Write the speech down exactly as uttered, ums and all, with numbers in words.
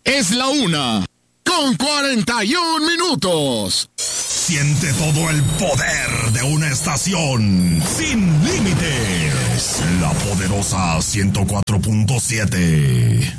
Es la una, con cuarenta y un minutos. Siente todo el poder de una estación sin límites. La poderosa ciento cuatro punto siete.